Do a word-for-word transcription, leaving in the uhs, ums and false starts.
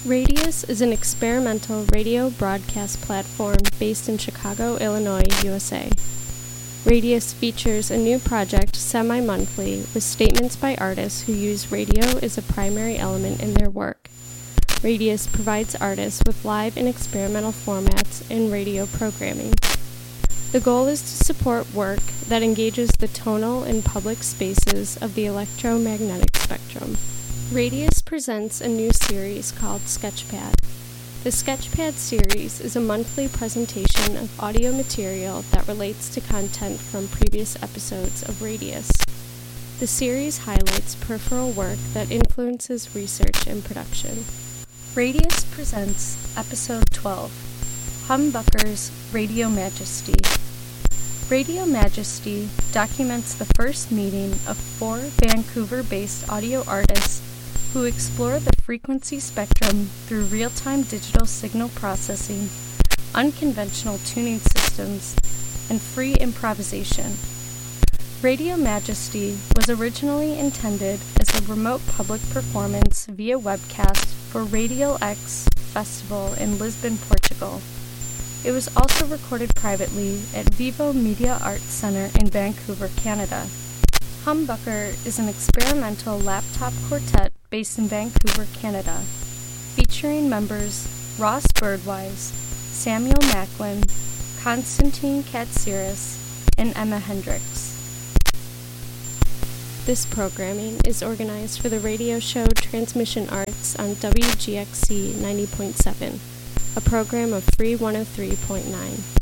Radius is an experimental radio broadcast platform based in Chicago, Illinois, U S A. Radius features a new project semi-monthly with statements by artists who use radio as a primary element in their work. Radius provides artists with live and experimental formats in radio programming. The goal is to support work that engages the tonal and public spaces of the electromagnetic spectrum. Radius presents a new series called Sketchpad. The Sketchpad series is a monthly presentation of audio material that relates to content from previous episodes of Radius. The series highlights peripheral work that influences research and production. Radius presents Episode twelve, Humbucker's Radio Majesty. Radio Majesty documents the first meeting of four Vancouver-based audio artists who explore the frequency spectrum through real-time digital signal processing, unconventional tuning systems, and free improvisation. Radio Majesty was originally intended as a remote public performance via webcast for Radial X Festival in Lisbon, Portugal. It was also recorded privately at Vivo Media Arts Centre in Vancouver, Canada. Humbucker is an experimental laptop quartet based in Vancouver, Canada, featuring members Ross Birdwise, Samuel Macklin, Konstantin Katsiris, and Emma Hendricks. This programming is organized for the radio show Transmission Arts on W G X C ninety point seven, a program of Free one oh three point nine.